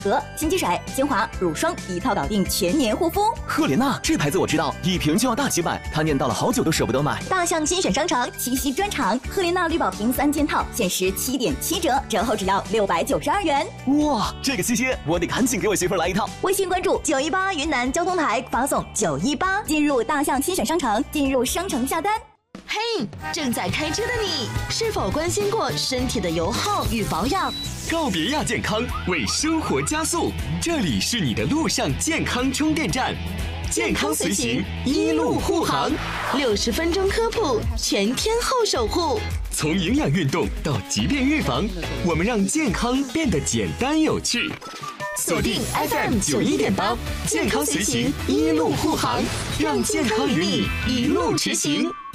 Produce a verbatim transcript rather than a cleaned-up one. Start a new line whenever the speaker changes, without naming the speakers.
和清洁水、精华、乳霜一套搞定，全年护肤。
赫莲娜这牌子我知道，一瓶就要大几百，他念叨了好久都舍不得买。
大象精选商城七夕专场，赫莲娜绿宝瓶三件套，限时七点七折，折后只要六百九十二元。
哇，这个七夕我得赶紧给我媳妇来一套。
微信关注九一八云南交通台，发送九一八进入大象精选商城，进入商城下单。
嘿， hey, 正在开车的你，是否关心过身体的油耗与保养？
告别亚健康，为生活加速，这里是你的路上健康充电站，健康随行，一路护航，
六十分钟科普，全天候守护。
从营养运动到疾病预防，我们让健康变得简单有趣。锁定 F M 九一点八，健康随行，一路护航，让健康与你一路驰行。